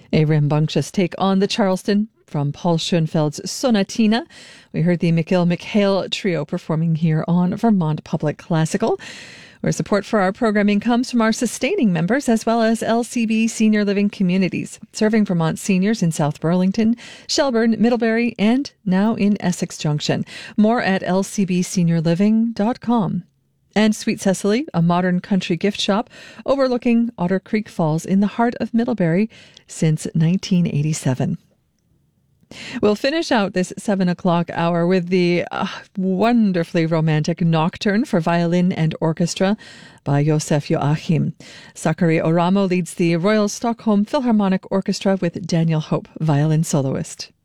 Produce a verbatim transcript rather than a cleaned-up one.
A rambunctious take on the Charleston from Paul Schoenfeld's Sonatina. We heard the McGill McHale Trio performing here on Vermont Public Classical, where support for our programming comes from our sustaining members as well as L C B Senior Living Communities, serving Vermont seniors in South Burlington, Shelburne, Middlebury, and now in Essex Junction. More at l c b senior living dot com. And Sweet Cecily, a modern country gift shop overlooking Otter Creek Falls in the heart of Middlebury since nineteen eighty-seven. We'll finish out this seven o'clock hour with the uh, wonderfully romantic Nocturne for violin and orchestra by Josef Joachim. Sakari Oramo leads the Royal Stockholm Philharmonic Orchestra with Daniel Hope, violin soloist.